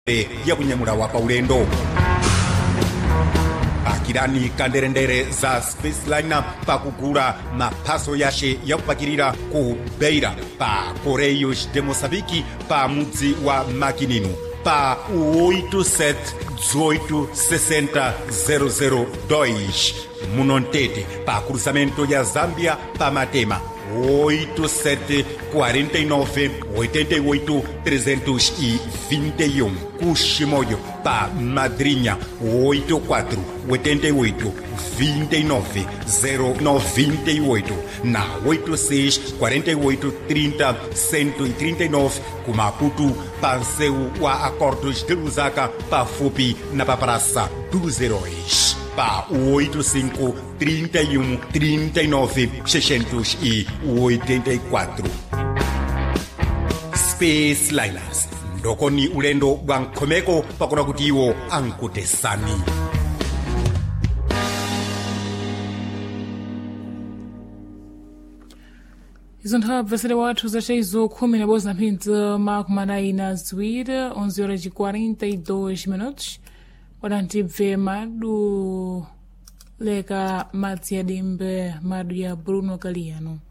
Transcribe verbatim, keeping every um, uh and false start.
ya kunyamula wa paulendo. Pakirani kanderendere za Spaceliner pakugula maphaso yashe yakupakirira ku Beira pa Correios de Moçambique pa mudzi wa Makininu pa oito sete dezoito sessenta zero zero dois. Munontete pa cruzamento ya Zambia pa Matema oito sete quarenta e nove oitenta e oito trezentos e vinte e um. Cuximoio pa Madrinha oito quatro oitenta e oito vinte e nove zero noventa e oito na oito seis quarenta e oito trinta cento e trinta e nove. Com Maputo Panseu wa Acordos de Lusaka pa Fupi na pa Praça dos Heróis pa oito cinco trinta e um trinta e nove seiscentos e oitenta e quatro. Spaceliners ndokoni ulendo bwa nkhomeko pakona kuti iwo ankutesani. Izo nthawi bvesere wathu zachezo khumi na bozi na mphindzi makumanayi na ziwiri onze horas e quarenta e dois minutos. Wadantibve madu leka madzi ya dimbe madu ya Bruno Galiano.